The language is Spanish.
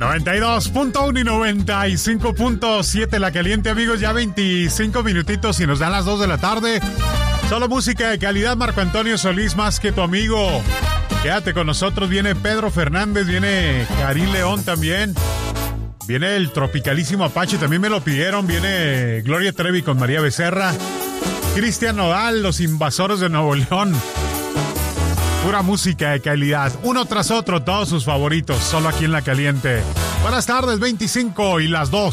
92.1 y 95.7 La Caliente, amigos. Ya 25 minutitos y nos dan las 2 de la tarde. Solo música de calidad. Marco Antonio Solís, más que tu amigo. Quédate con nosotros. Viene Pedro Fernández, viene Karim León también. Viene el tropicalísimo Apache, también me lo pidieron. Viene Gloria Trevi con María Becerra. Cristian Nodal, Los Invasores de Nuevo León. Pura música de calidad, uno tras otro, todos sus favoritos, solo aquí en La Caliente. Buenas tardes, 25 y las 2.